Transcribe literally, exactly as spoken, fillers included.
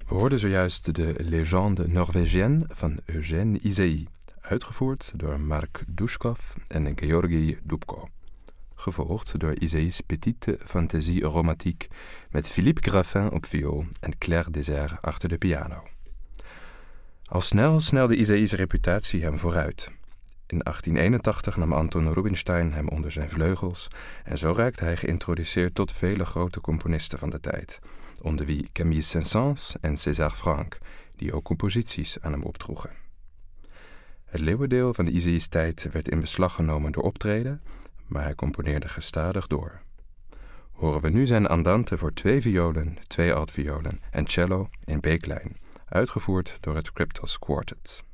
We hoorden zojuist de Légende Norvégienne van Eugène Ysaÿe, uitgevoerd door Mark Dushkov en Georgi Dubko. Gevolgd door Ysaÿe's Petite Fantaisie Romantique met Philippe Graffin op viool en Claire Désert achter de piano. Al snel snelde Ysaÿe's reputatie hem vooruit. In achttien eenentachtig nam Anton Rubinstein hem onder zijn vleugels en zo raakte hij geïntroduceerd tot vele grote componisten van de tijd, onder wie Camille Saint-Saëns en César Franck, die ook composities aan hem opdroegen. Het leeuwendeel van de Ysaÿe's tijd werd in beslag genomen door optreden, maar hij componeerde gestadig door. Horen we nu zijn andante voor twee violen, twee altviolen en cello in B-klein, uitgevoerd door het Cryptos Quartet.